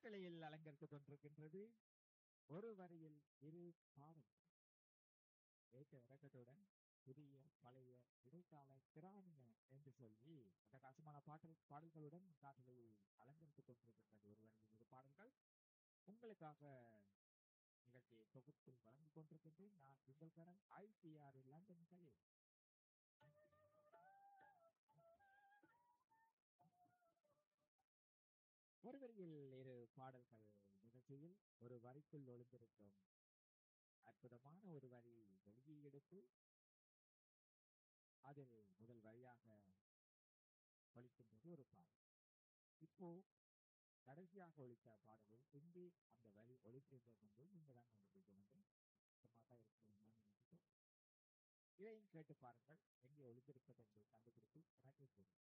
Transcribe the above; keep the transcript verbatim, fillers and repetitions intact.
காற்றலையில் அலங்கரித்துக் கொண்டிருக்கின்றது ஒரு வரியில் இரு பாடல் ஏற்ற இறக்கத்துடன் புதிய பழைய இடைக்கால கிராமிய என்று சொல்லி அட்டகாசமான பாடல் பாடல்களுடன் காற்றலையில் அலங்கரித்துக் கொண்டிருக்கின்றது ஒரு வரியில் இரு பாடல்கள் உங்களுக்காக நிகழ்ச்சியை தொகுத்து வழங்கிக் கொண்டிருக்கின்றேன் நான் உங்கள் கரம் ஐபிஆர் லண்டன் கலை ஒரு வரியில் இரு பாடல்கள் நிகழ்ச்சியில் ஒரு வரிக்குள் ஒளிந்திருக்கும் அற்புதமான ஒரு வரி வெளியே எடுத்து அதில் முதல் வரியாக ஒழிக்கின்றது ஒரு பாடல். இப்போ கடைசியாக ஒழித்த பாடலில் எங்கே அந்த வரி ஒழிக்கின்றது என்று நீங்கள் தான் கண்டுபிடிக்க வேண்டும். சுத்தமாக தான் இருக்கும் நான் நினைக்கிறேன். இதையும் கேட்டு பாருங்கள் எங்கே ஒழித்திருப்பது என்று கண்டுபிடித்து எனக்கு கூறுங்கள்.